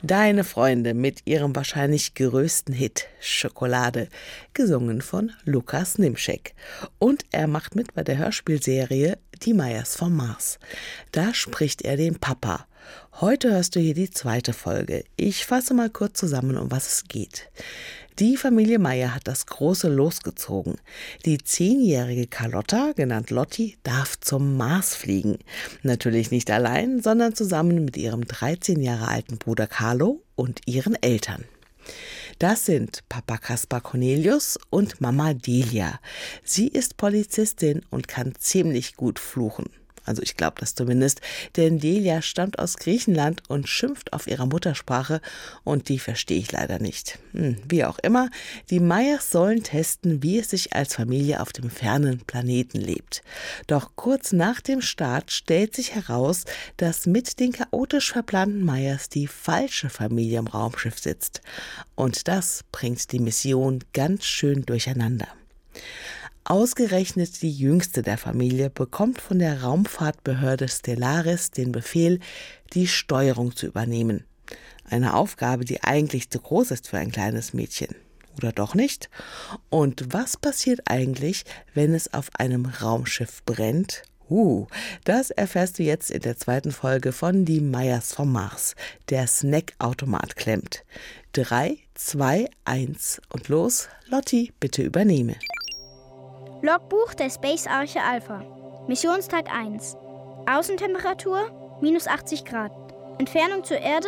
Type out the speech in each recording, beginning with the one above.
Deine Freunde mit ihrem wahrscheinlich größten Hit Schokolade, gesungen von Lukas Nimschek. Und er macht mit bei der Hörspielserie Die Meyers vom Mars. Da spricht er den Papa. Heute hörst du hier die zweite Folge. Ich fasse mal kurz zusammen, um was es geht. Die Familie Meyer hat das große Los gezogen. Die 10-jährige Carlotta, genannt Lotti, darf zum Mars fliegen. Natürlich nicht allein, sondern zusammen mit ihrem 13 Jahre alten Bruder Carlo und ihren Eltern. Das sind Papa Kaspar Cornelius und Mama Delia. Sie ist Polizistin und kann ziemlich gut fluchen. Also ich glaube das zumindest, denn Delia stammt aus Griechenland und schimpft auf ihrer Muttersprache und die verstehe ich leider nicht. Wie auch immer, die Meyers sollen testen, wie es sich als Familie auf dem fernen Planeten lebt. Doch kurz nach dem Start stellt sich heraus, dass mit den chaotisch verplanten Meyers die falsche Familie im Raumschiff sitzt. Und das bringt die Mission ganz schön durcheinander. Ausgerechnet die jüngste der Familie bekommt von der Raumfahrtbehörde Stellaris den Befehl, die Steuerung zu übernehmen. Eine Aufgabe, die eigentlich zu groß ist für ein kleines Mädchen. Oder doch nicht? Und was passiert eigentlich, wenn es auf einem Raumschiff brennt? Das erfährst du jetzt in der zweiten Folge von Die Meyers vom Mars. Der Snackautomat klemmt. 3, 2, 1 und los. Lotti, bitte übernehme. Logbuch der Space Arche Alpha. Missionstag 1. Außentemperatur -80 Grad. Entfernung zur Erde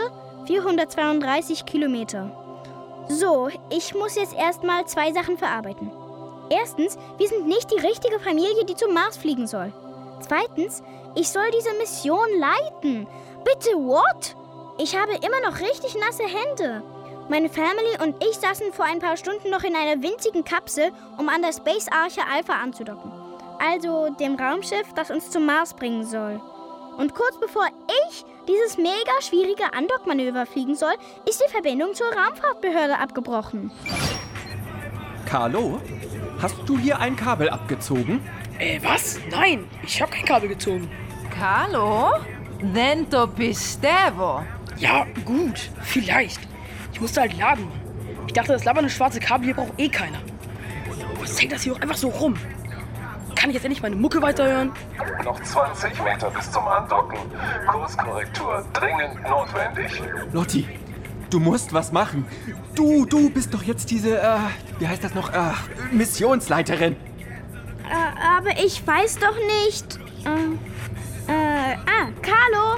432 Kilometer. So, ich muss jetzt erstmal 2 Sachen verarbeiten. Erstens, wir sind nicht die richtige Familie, die zum Mars fliegen soll. Zweitens, ich soll diese Mission leiten. Bitte, what? Ich habe immer noch richtig nasse Hände. Meine Family und ich saßen vor ein paar Stunden noch in einer winzigen Kapsel, um an der Space Arche Alpha anzudocken. Also dem Raumschiff, das uns zum Mars bringen soll. Und kurz bevor ich dieses mega schwierige Andockmanöver fliegen soll, ist die Verbindung zur Raumfahrtbehörde abgebrochen. Carlo, hast du hier ein Kabel abgezogen? Was? Nein, ich habe kein Kabel gezogen. Carlo? Dento pistevo. Ja, gut, vielleicht. Ich musste halt laden. Ich dachte, das labernde schwarze Kabel hier braucht eh keiner. Was hängt das hier auch einfach so rum? Kann ich jetzt endlich meine Mucke weiterhören? Noch 20 Meter bis zum Andocken. Kurskorrektur dringend notwendig. Lotti, du musst was machen. Du bist doch jetzt diese, wie heißt das noch, Missionsleiterin. Aber ich weiß doch nicht. Carlo?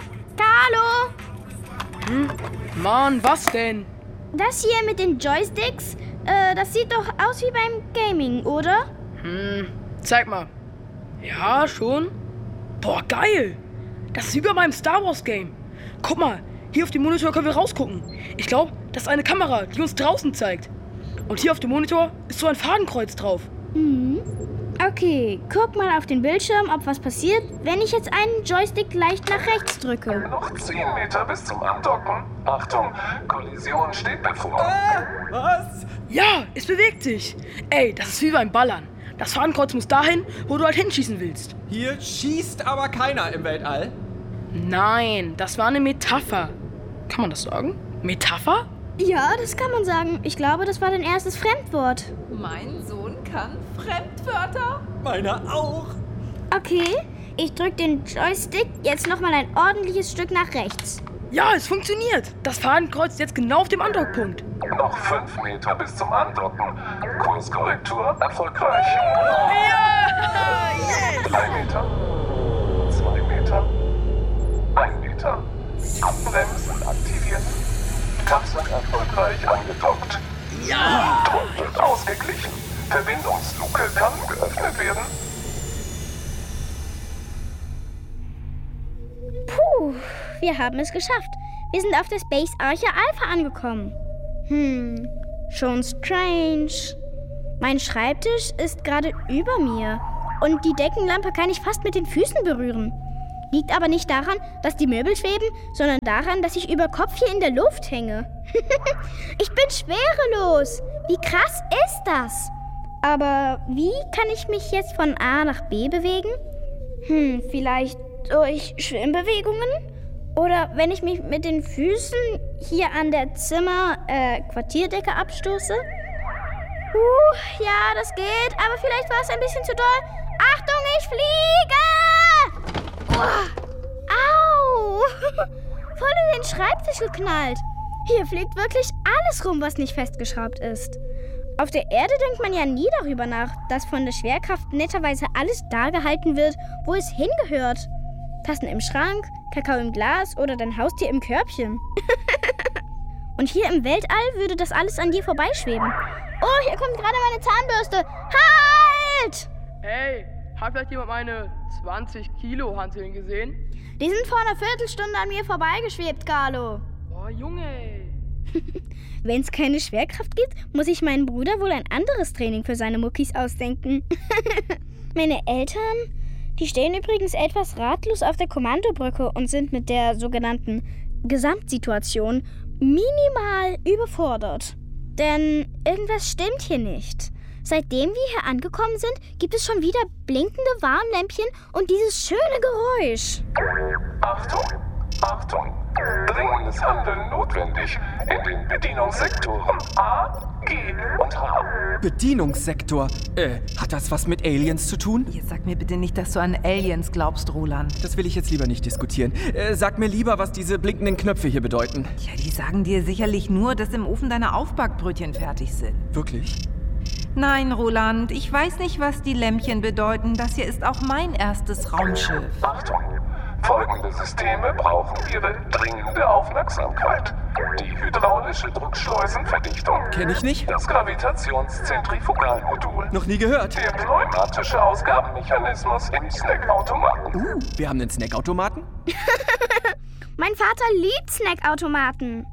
Carlo? Mann, was denn? Das hier mit den Joysticks, das sieht doch aus wie beim Gaming, oder? Zeig mal. Ja, schon. Boah, geil. Das ist wie bei meinem Star Wars Game. Guck mal, hier auf dem Monitor können wir rausgucken. Ich glaube, das ist eine Kamera, die uns draußen zeigt. Und hier auf dem Monitor ist so ein Fadenkreuz drauf. Okay, guck mal auf den Bildschirm, ob was passiert, wenn ich jetzt einen Joystick leicht nach rechts drücke. Noch 10 Meter bis zum Andocken. Achtung, Kollision steht bevor. Was? Ja, es bewegt sich. Ey, das ist wie beim Ballern. Das Fadenkreuz muss dahin, wo du halt hinschießen willst. Hier schießt aber keiner im Weltall. Nein, das war eine Metapher. Kann man das sagen? Metapher? Ja, das kann man sagen. Ich glaube, das war dein erstes Fremdwort. Mein Sohn kann Fremdwörter. Meiner auch. Okay, ich drücke den Joystick jetzt nochmal ein ordentliches Stück nach rechts. Ja, es funktioniert. Das Fadenkreuz ist jetzt genau auf dem Andockpunkt. Noch 5 Meter bis zum Andocken. Kurskorrektur erfolgreich. Ja! 3 Meter. 2 Meter. 1 Meter. Bremsen aktiviert. Kapsel erfolgreich angedockt. Ja! Druck wird ausgeglichen. Verbindungsluke kann geöffnet werden. Puh, wir haben es geschafft. Wir sind auf der Space Arche Alpha angekommen. Schon strange. Mein Schreibtisch ist gerade über mir und die Deckenlampe kann ich fast mit den Füßen berühren. Liegt aber nicht daran, dass die Möbel schweben, sondern daran, dass ich über Kopf hier in der Luft hänge. Ich bin schwerelos. Wie krass ist das? Aber wie kann ich mich jetzt von A nach B bewegen? Vielleicht durch Schwimmbewegungen? Oder wenn ich mich mit den Füßen hier an der Quartierdecke abstoße? Ja, das geht, aber vielleicht war es ein bisschen zu doll. Achtung, ich fliege! Au! Voll in den Schreibtisch geknallt. Hier fliegt wirklich alles rum, was nicht festgeschraubt ist. Auf der Erde denkt man ja nie darüber nach, dass von der Schwerkraft netterweise alles da gehalten wird, wo es hingehört. Tassen im Schrank, Kakao im Glas oder dein Haustier im Körbchen. Und hier im Weltall würde das alles an dir vorbeischweben. Oh, hier kommt gerade meine Zahnbürste. Halt! Hey, hat vielleicht jemand meine 20-Kilo-Hanteln gesehen? Die sind vor einer Viertelstunde an mir vorbeigeschwebt, Carlo. Oh, Junge. Wenn es keine Schwerkraft gibt, muss ich meinem Bruder wohl ein anderes Training für seine Muckis ausdenken. Meine Eltern, die stehen übrigens etwas ratlos auf der Kommandobrücke und sind mit der sogenannten Gesamtsituation minimal überfordert. Denn irgendwas stimmt hier nicht. Seitdem wir hier angekommen sind, gibt es schon wieder blinkende Warnlämpchen und dieses schöne Geräusch. Achtung, Achtung! Dringendes Handeln notwendig in den Bedienungssektoren A, G und H. Bedienungssektor? Hat das was mit Aliens zu tun? Jetzt sag mir bitte nicht, dass du an Aliens glaubst, Roland. Das will ich jetzt lieber nicht diskutieren. Sag mir lieber, was diese blinkenden Knöpfe hier bedeuten. Ja, die sagen dir sicherlich nur, dass im Ofen deine Aufbackbrötchen fertig sind. Wirklich? Nein, Roland, ich weiß nicht, was die Lämpchen bedeuten. Das hier ist auch mein erstes Raumschiff. Achtung! Folgende Systeme brauchen Ihre dringende Aufmerksamkeit. Die hydraulische Druckschleusenverdichtung. Kenn ich nicht. Das Gravitationszentrifugalmodul. Noch nie gehört. Der pneumatische Ausgabenmechanismus im Snackautomaten. Wir haben einen Snackautomaten? Mein Vater liebt Snackautomaten.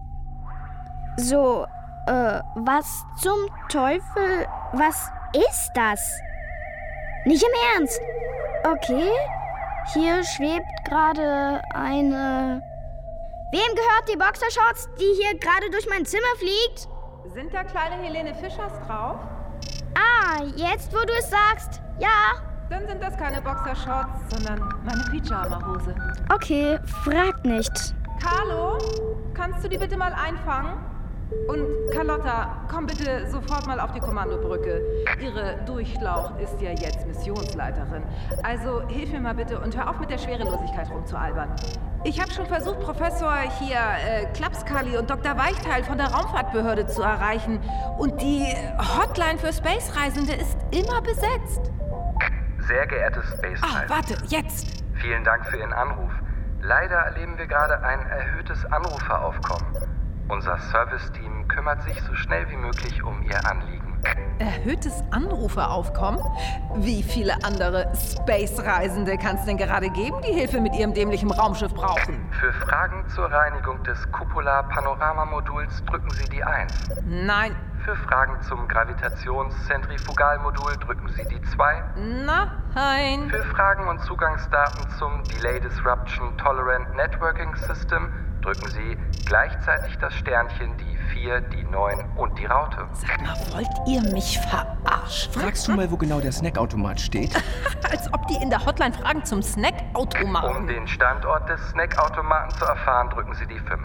So, was zum Teufel? Was ist das? Nicht im Ernst. Okay. Hier schwebt gerade eine... Wem gehört die Boxershorts, die hier gerade durch mein Zimmer fliegt? Sind da kleine Helene Fischers drauf? Ah, jetzt wo du es sagst. Ja. Dann sind das keine Boxershorts, sondern meine Pyjama-Hose. Okay, frag nicht. Carlo, kannst du die bitte mal einfangen? Und Carlotta, komm bitte sofort mal auf die Kommandobrücke. Ihre Durchlaucht ist ja jetzt Missionsleiterin. Also hilf mir mal bitte und hör auf mit der Schwerelosigkeit rumzualbern. Ich habe schon versucht, Professor Klapskali und Dr. Weichteil von der Raumfahrtbehörde zu erreichen. Und die Hotline für Space-Reisende ist immer besetzt. Sehr geehrtes Space-Reisende. Warte, jetzt! Vielen Dank für Ihren Anruf. Leider erleben wir gerade ein erhöhtes Anruferaufkommen. Unser Service-Team kümmert sich so schnell wie möglich um Ihr Anliegen. Erhöhtes Anruferaufkommen? Wie viele andere Space-Reisende kann es denn gerade geben, die Hilfe mit ihrem dämlichen Raumschiff brauchen? Für Fragen zur Reinigung des Cupola-Panorama-Moduls drücken Sie die 1. Nein. Für Fragen zum Gravitationszentrifugalmodul drücken Sie die 2. Nein. Für Fragen und Zugangsdaten zum Delay Disruption Tolerant Networking System drücken Sie gleichzeitig das Sternchen, die 4, die 9 und die Raute. Sag mal, wollt ihr mich verarschen? Fragst du mal, wo genau der Snackautomat steht? Als ob die in der Hotline fragen zum Snackautomaten. Um den Standort des Snackautomaten zu erfahren, drücken Sie die 5.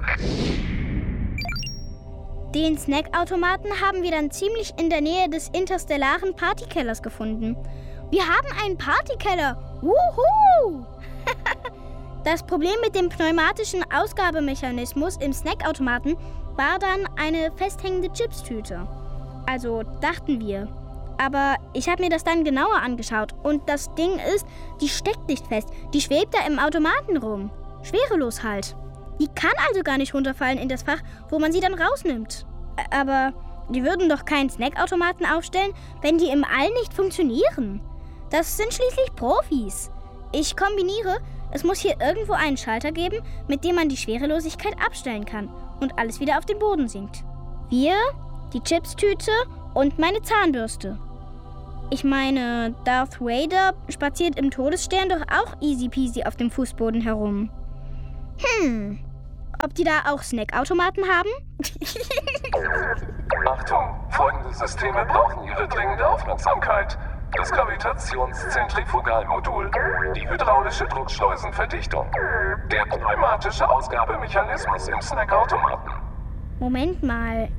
Den Snackautomaten haben wir dann ziemlich in der Nähe des interstellaren Partykellers gefunden. Wir haben einen Partykeller. Wuhu! Das Problem mit dem pneumatischen Ausgabemechanismus im Snackautomaten war dann eine festhängende Chipstüte. Also dachten wir. Aber ich habe mir das dann genauer angeschaut und das Ding ist, die steckt nicht fest. Die schwebt da im Automaten rum. Schwerelos halt. Die kann also gar nicht runterfallen in das Fach, wo man sie dann rausnimmt. Aber die würden doch keinen Snackautomaten aufstellen, wenn die im All nicht funktionieren. Das sind schließlich Profis. Ich kombiniere, es muss hier irgendwo einen Schalter geben, mit dem man die Schwerelosigkeit abstellen kann und alles wieder auf den Boden sinkt. Wir, die Chipstüte und meine Zahnbürste. Ich meine, Darth Vader spaziert im Todesstern doch auch easy peasy auf dem Fußboden herum. Ob die da auch Snackautomaten haben? Achtung, folgende Systeme brauchen Ihre dringende Aufmerksamkeit. das Gravitationszentrifugalmodul, die hydraulische Druckschleusenverdichtung, der pneumatische Ausgabemechanismus im Snackautomaten. Moment mal.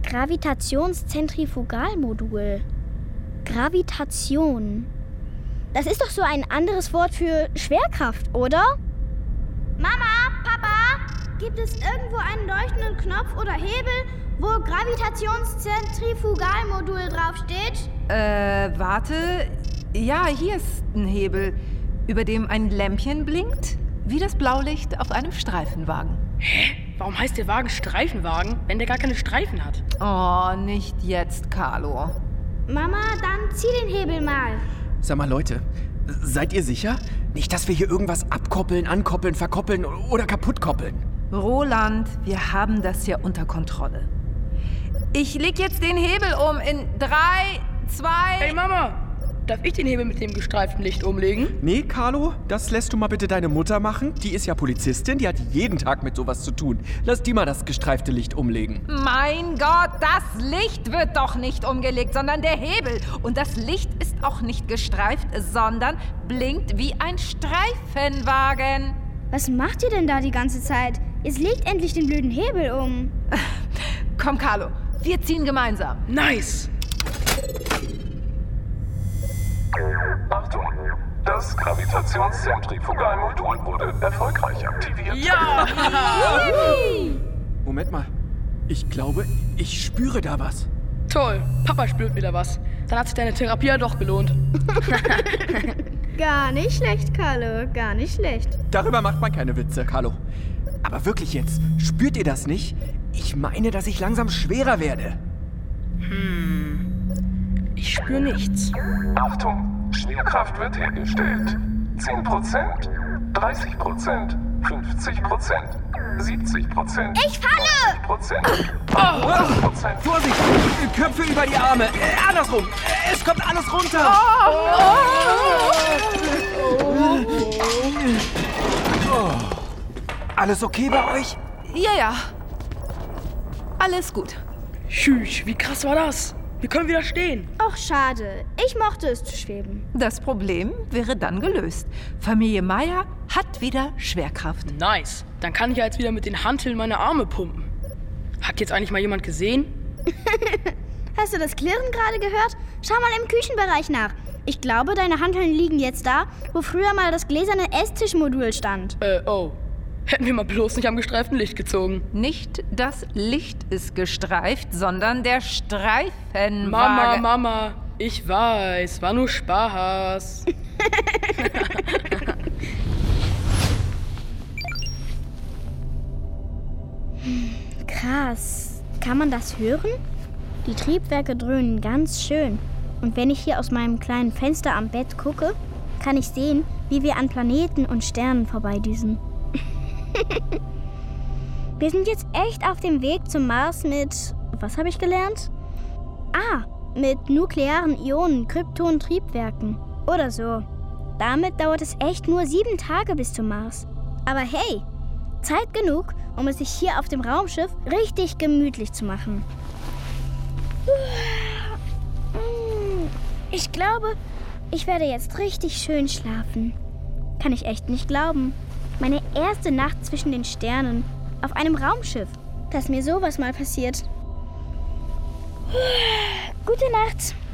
Gravitationszentrifugalmodul. Gravitation. Das ist doch so ein anderes Wort für Schwerkraft, oder? Mama, Papa, gibt es irgendwo einen leuchtenden Knopf oder Hebel, wo Gravitationszentrifugalmodul draufsteht? Warte. Ja, hier ist ein Hebel, über dem ein Lämpchen blinkt, wie das Blaulicht auf einem Streifenwagen. Hä? Warum heißt der Wagen Streifenwagen, wenn der gar keine Streifen hat? Oh, nicht jetzt, Carlo. Mama, dann zieh den Hebel mal. Sag mal, Leute, seid ihr sicher? Nicht, dass wir hier irgendwas abkoppeln, ankoppeln, verkoppeln oder kaputt koppeln. Roland, wir haben das ja unter Kontrolle. Ich leg jetzt den Hebel um in 3, 2... Ey, Mama! Darf ich den Hebel mit dem gestreiften Licht umlegen? Nee, Carlo, das lässt du mal bitte deine Mutter machen. Die ist ja Polizistin, die hat jeden Tag mit sowas zu tun. Lass die mal das gestreifte Licht umlegen. Mein Gott, das Licht wird doch nicht umgelegt, sondern der Hebel. Und das Licht ist auch nicht gestreift, sondern blinkt wie ein Streifenwagen. Was macht ihr denn da die ganze Zeit? Jetzt legt endlich den blöden Hebel um. Komm, Carlo, wir ziehen gemeinsam. Nice! Achtung, das Gravitationszentrifugalmodul wurde erfolgreich aktiviert. Ja! Moment mal. Ich glaube, ich spüre da was. Toll, Papa spürt wieder was. Dann hat sich deine Therapie ja doch gelohnt. Gar nicht schlecht, Carlo, gar nicht schlecht. Darüber macht man keine Witze, Carlo. Aber wirklich jetzt, spürt ihr das nicht? Ich meine, dass ich langsam schwerer werde. Ich spüre nichts. Achtung, Schwerkraft wird hergestellt. 10%, 30%, 50%, 70%. Ich falle! 100%. Vorsicht! Köpfe über die Arme! Andersrum! Es kommt alles runter! Alles okay bei euch? Ja. Alles gut. Tschüss, wie krass war das? Wir können wieder stehen. Ach, schade. Ich mochte es zu schweben. Das Problem wäre dann gelöst. Familie Meier hat wieder Schwerkraft. Nice. Dann kann ich ja jetzt wieder mit den Hanteln meine Arme pumpen. Hat jetzt eigentlich mal jemand gesehen? Hast du das Klirren gerade gehört? Schau mal im Küchenbereich nach. Ich glaube, deine Hanteln liegen jetzt da, wo früher mal das gläserne Esstischmodul stand. Oh. Hätten wir mal bloß nicht am gestreiften Licht gezogen. Nicht das Licht ist gestreift, sondern der Streifenwagen. Mama, ich weiß, war nur Spaß. Krass. Kann man das hören? Die Triebwerke dröhnen ganz schön. Und wenn ich hier aus meinem kleinen Fenster am Bett gucke, kann ich sehen, wie wir an Planeten und Sternen vorbeidüsen. Wir sind jetzt echt auf dem Weg zum Mars mit... Was habe ich gelernt? Mit nuklearen Ionen, Krypton-Triebwerken. Oder so. Damit dauert es echt nur 7 Tage bis zum Mars. Aber hey, Zeit genug, um es sich hier auf dem Raumschiff richtig gemütlich zu machen. Ich glaube, ich werde jetzt richtig schön schlafen. Kann ich echt nicht glauben. Meine erste Nacht zwischen den Sternen auf einem Raumschiff, dass mir sowas mal passiert. Gute Nacht.